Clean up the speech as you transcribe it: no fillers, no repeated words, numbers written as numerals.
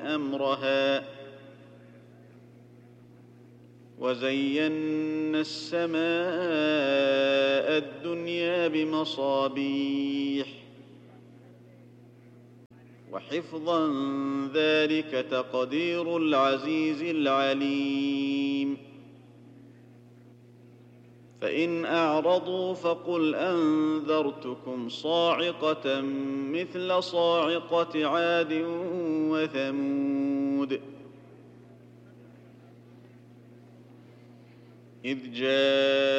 أمرها وزينا السماء الدنيا بمصابيح وحفظا ذلك تقدير العزيز العليم فإن أعرضوا فقل أنذرتكم صاعقة مثل صاعقة عاد وثمود إذ جاء